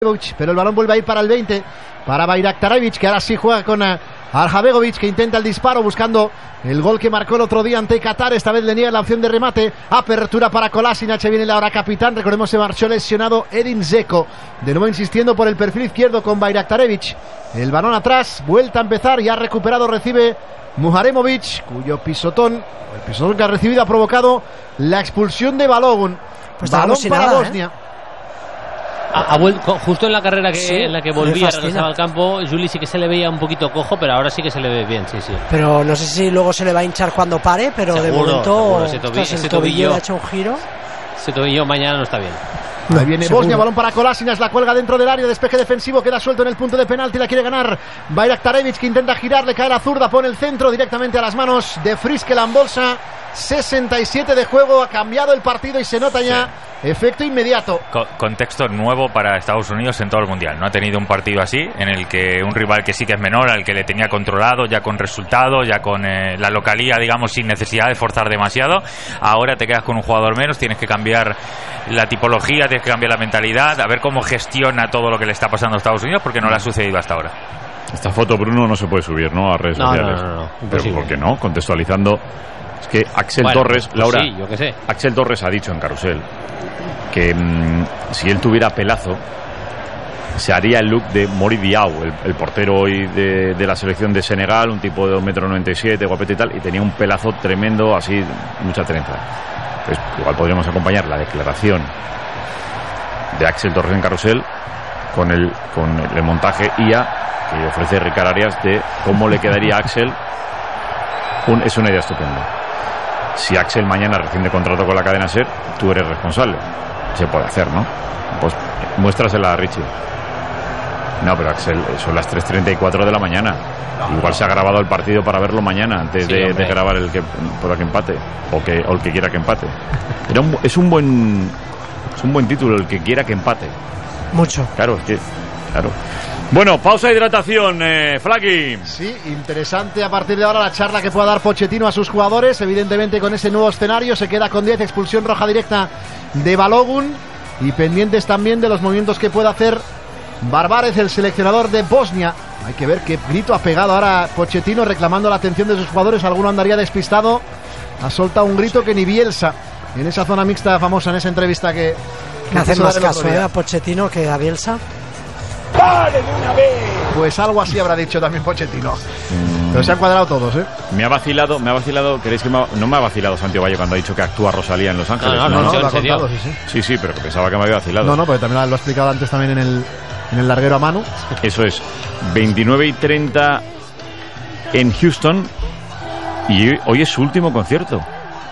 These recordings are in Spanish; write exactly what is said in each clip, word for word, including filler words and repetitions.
Pero el balón vuelve a ir para el veinte, para Bayraktarevic, que ahora sí juega con uh, Arjabegovic, que intenta el disparo buscando el gol que marcó el otro día ante Qatar. Esta vez le niega la opción de remate. Apertura para Kolasinac, viene la hora capitán. Recordemos, se marchó lesionado Edin Dzeko, de nuevo insistiendo por el perfil izquierdo con Bayraktarevic. El balón atrás, vuelta a empezar, ya recuperado, recibe Muharemovic, cuyo pisotón, el pisotón que ha recibido ha provocado la expulsión de Balogun. Pues balón para nada, Bosnia. ¿eh? Ha, ha vuelto, justo en la carrera que, sí, en la que volvía, regresaba al campo, Juli sí que se le veía un poquito cojo, pero ahora sí que se le ve bien, sí, sí. Pero no sé si luego se le va a hinchar cuando pare, pero seguro, de momento seguro, ese tobillo, ese ese tobillo tobillo le ha hecho un giro. Ese tobillo mañana no está bien. Ahí viene Seguro. Bosnia, balón para Kolasinac, la cuelga dentro del área, despeje defensivo, queda suelto en el punto de penalti, la quiere ganar Bayraktarevic, que intenta girar, le cae la zurda, pone el centro directamente a las manos de Friskeland Bolsa. Sesenta y siete de juego, ha cambiado el partido y se nota ya sí. Efecto inmediato. Co- contexto nuevo para Estados Unidos en todo el mundial. No ha tenido un partido así, en el que un rival que sí que es menor, al que le tenía controlado, ya con resultado, ya con eh, la localía, digamos, sin necesidad de forzar demasiado. Ahora te quedas con un jugador menos, tienes que cambiar la tipología, tienes que cambiar la mentalidad, a ver cómo gestiona todo lo que le está pasando a Estados Unidos, porque no le ha sucedido hasta ahora. Esta foto, Bruno, no se puede subir, ¿no?, a redes no, sociales. No, no, no, no. Pero ¿por qué no? Contextualizando, es que Axel bueno, Torres, pues Laura, sí, yo qué sé. Axel Torres ha dicho en Carrusel que mmm, si él tuviera pelazo, se haría el look de Mori Diaw, el, el portero hoy de, de la selección de Senegal, un tipo de dos metros noventa y siete, guapete y tal, y tenía un pelazo tremendo, así, mucha trenza. Pues igual podríamos acompañar la declaración de Axel Torres en Carrusel con el, con el montaje I A que ofrece Ricard Arias de cómo le quedaría a Axel. Un, es una idea estupenda. Si Axel mañana recibe contrato con la cadena SER, tú eres responsable. Se puede hacer, ¿no? Pues muéstrasela a Richie. No, pero Axel, son las tres treinta y cuatro de la mañana. Igual se ha grabado el partido para verlo mañana antes sí, de, de grabar el que pueda que empate o que o el que quiera que empate. Era un, es un buen es un buen título, el que quiera que empate. Mucho. Claro, es que claro. Bueno, pausa de hidratación, eh, Flaky. Sí, interesante a partir de ahora la charla que pueda dar Pochettino a sus jugadores. Evidentemente con ese nuevo escenario se queda con diez, expulsión roja directa de Balogun, y pendientes también de los movimientos que pueda hacer Barbárez, el seleccionador de Bosnia. Hay que ver qué grito ha pegado ahora Pochettino reclamando la atención de sus jugadores. Alguno andaría despistado. Ha soltado un grito que ni Bielsa en esa zona mixta famosa, en esa entrevista que, que Me hacen quiso más dar el otro caso día. ¿eh? a Pochettino que a Bielsa. ¡Dale de una vez! Pues algo así habrá dicho también Pochettino. Pero se han cuadrado todos, ¿eh? Me ha vacilado, me ha vacilado, ¿queréis que me ha, no me ha vacilado Santiago Valle cuando ha dicho que actúa Rosalía en Los Ángeles? No, no, No, no, ¿en lo ha serio? contado, sí, sí. Sí, sí, pero que pensaba que me había vacilado. No, no, porque también lo ha explicado antes también en el, en el larguero a mano. Eso es, veintinueve y treinta en Houston, y hoy, hoy es su último concierto.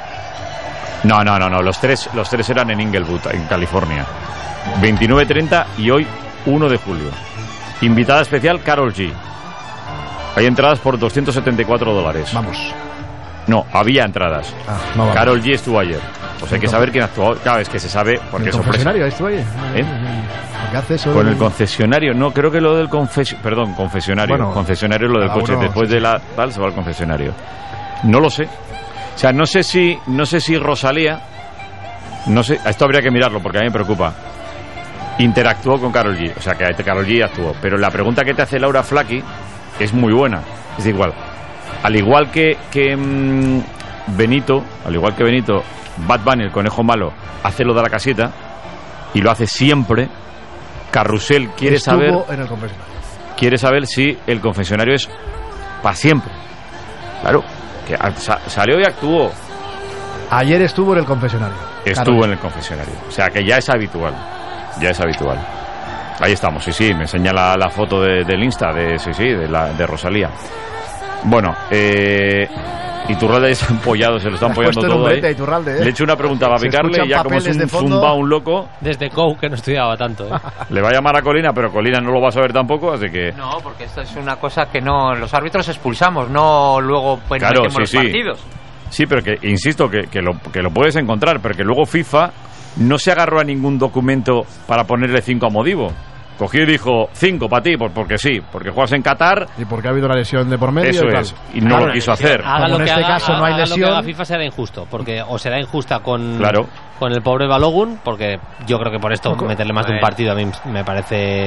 No, no, no, no, los tres, los tres eran en Inglewood, en California. veintinueve treinta y hoy uno de julio. Invitada especial Karol G. Hay entradas por doscientos setenta y cuatro dólares. Vamos. No, había entradas. Ah, no vamos. Karol G estuvo ayer. Pues hay que saber quién actuó. Claro, es que se sabe porque ¿El es sorpresa. confesionario estuvo ahí? ¿Eh? ¿Qué hace eso? Con el concesionario, no, creo que lo del confesionario, perdón, confesionario, Bueno, concesionario es lo del cada coche, uno, después sí, de sí. la tal se va al concesionario. No lo sé. O sea, no sé si no sé si Rosalía, no sé, esto habría que mirarlo porque a mí me preocupa. Interactuó con Karol G, o sea, que Karol G actuó, pero la pregunta que te hace Laura Flaky es muy buena. Es igual. Al igual que que mmm, Benito, al igual que Benito, Bad Bunny, el conejo malo, hace lo de la caseta y lo hace siempre. Carrusel quiere Estuvo saber en el confesionario. quiere saber si el confesionario es para siempre. Claro, que a- sa- salió y actuó. Ayer estuvo en el confesionario. Estuvo Carlos. en el confesionario. O sea que ya es habitual. Ya es habitual. Ahí estamos, sí, sí, me enseña la, la foto de, del Insta, de sí, sí, de, la, de Rosalía. Bueno, eh, Iturralde está empollado, se lo están Le has puesto apoyando el todo nombrete ahí. a Iturralde, ¿eh? Le he hecho una pregunta para Se picarle escuchan y ya como es papeles de un fondo. zumbao, un loco, Desde Cou, que no estudiaba tanto, ¿eh? le va a llamar a Colina, pero Colina no lo va a saber tampoco, así que... No, porque esto es una cosa que no los árbitros expulsamos, no luego pues, Claro, metemos sí, los sí. partidos. Sí, pero que, insisto, que, que, lo, que lo puedes encontrar, pero que luego FIFA no se agarró a ningún documento para ponerle cinco a Modibo. Cogió y dijo cinco para ti, pues porque sí, porque juegas en Qatar, Y porque ha habido una lesión de por medio. eso y tal. es, y no lo quiso hacer. Haga Como lo en que este haga, caso no hay haga lo que lesión. haga FIFA será injusto, porque o será injusta con Claro. con el pobre Balogun, porque yo creo que por esto Poco. meterle más de un partido a mí me parece